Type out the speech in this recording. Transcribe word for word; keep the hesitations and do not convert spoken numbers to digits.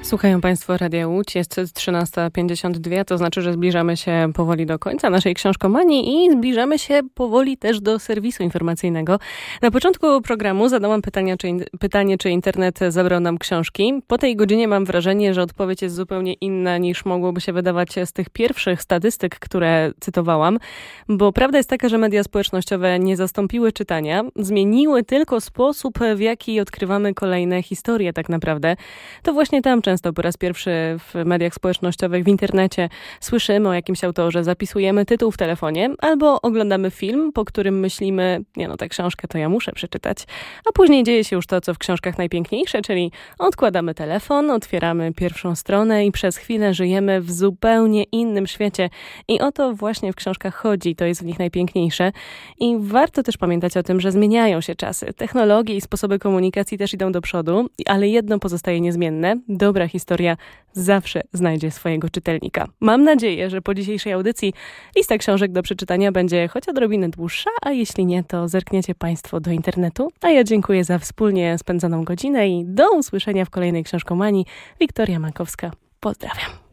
Słuchają Państwo Radia Łódź, jest trzynasta pięćdziesiąt dwa, to znaczy, że zbliżamy się powoli do końca naszej książkomanii i zbliżamy się powoli też do serwisu informacyjnego. Na początku programu zadałam pytania, czy, pytanie, czy internet zabrał nam książki. Po tej godzinie mam wrażenie, że odpowiedź jest zupełnie inna niż mogłoby się wydawać z tych pierwszych statystyk, które cytowałam, bo prawda jest taka, że media społecznościowe nie zastąpiły czytania, zmieniły tylko sposób, w jaki odkrywamy kolejne historie tak naprawdę. To właśnie tam często Często po raz pierwszy w mediach społecznościowych, w internecie słyszymy o jakimś autorze, zapisujemy tytuł w telefonie albo oglądamy film, po którym myślimy, nie no, tę książkę to ja muszę przeczytać. A później dzieje się już to, co w książkach najpiękniejsze, czyli odkładamy telefon, otwieramy pierwszą stronę i przez chwilę żyjemy w zupełnie innym świecie. I o to właśnie w książkach chodzi, to jest w nich najpiękniejsze. I warto też pamiętać o tym, że zmieniają się czasy. Technologie i sposoby komunikacji też idą do przodu, ale jedno pozostaje niezmienne. Dobra historia zawsze znajdzie swojego czytelnika. Mam nadzieję, że po dzisiejszej audycji lista książek do przeczytania będzie choć odrobinę dłuższa, a jeśli nie, to zerkniecie Państwo do internetu. A ja dziękuję za wspólnie spędzoną godzinę i do usłyszenia w kolejnej książkomanii. Wiktoria Makowska. Pozdrawiam.